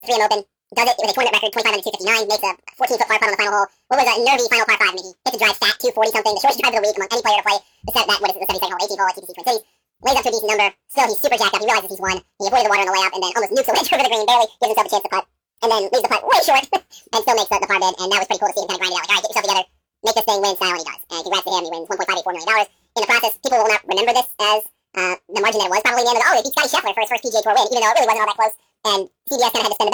3M Open, does it with a tournament record, 25 under 259, makes a 14-foot par putt on the final hole. What was a nervy final par 5? I mean, he hits a drive stat 240 something, the shortest drive of the week among any player to play the 72nd hole, 18th hole at TPC Twin Cities. Lays up to a decent number. Still, he's super jacked up. He realizes he's won. He avoided the water on the layup and then almost nukes the wedge over the green. Barely gives himself a chance to putt. And then leaves the putt way short and still makes the par bid. And that was pretty cool to see him kind of grind it out. Like, all right, get yourself together. Make this thing win style, and he does. And congrats to him. He wins $1.584 million. In the process, people will not remember this as the margin that it was. Probably the end of they beat Scottie Scheffler for his first PGA Tour win, even though it really wasn't all that close. And CBS kind of had to spend